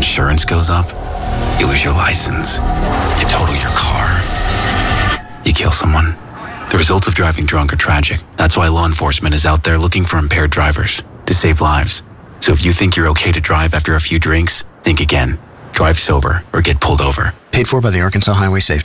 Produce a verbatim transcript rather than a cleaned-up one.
insurance goes up, you lose your license, you total your car, you kill someone. The results of driving drunk are tragic. That's why law enforcement is out there looking for impaired drivers to save lives. So if you think you're okay to drive after a few drinks, think again. Drive sober or get pulled over. Paid for by the Arkansas Highway Safety